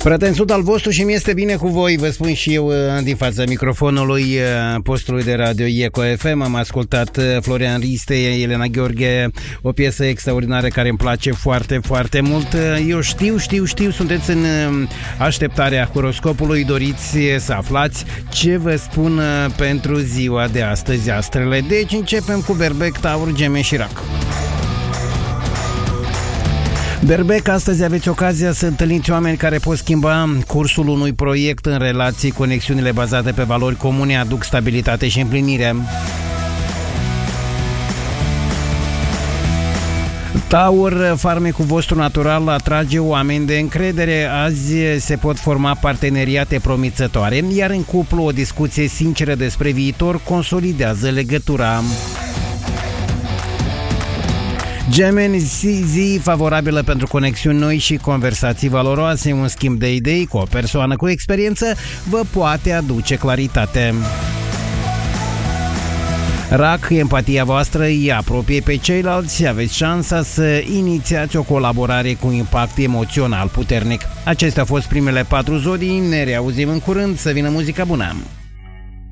Prieten, sunt al vostru și mi-este bine cu voi, vă spun și eu din fața microfonului postului de radio Eco FM. Am ascultat Florian Riste, Elena Gheorghe, o piesă extraordinară care îmi place foarte, foarte mult. Eu știu, sunteți în așteptarea horoscopului, doriți să aflați ce vă spun pentru ziua de astăzi, astrele. Deci începem cu Berbec, Taur, Gemeni și Rac. Berbec, astăzi aveți ocazia să întâlniți oameni care pot schimba cursul unui proiect în relații. Conexiunile bazate pe valori comune aduc stabilitate și împlinire. Taur, farmecul vostru natural atrage oameni de încredere. Azi se pot forma parteneriate promițătoare, iar în cuplu o discuție sinceră despre viitor consolidează legătura. Gemeni, zi favorabilă pentru conexiuni noi și conversații valoroase. Un schimb de idei cu o persoană cu experiență vă poate aduce claritate. Rac, empatia voastră îi apropie pe ceilalți, aveți șansa să inițiați o colaborare cu impact emoțional puternic. Acestea au fost primele 4 zodii, ne reauzim în curând, să vină muzica bună!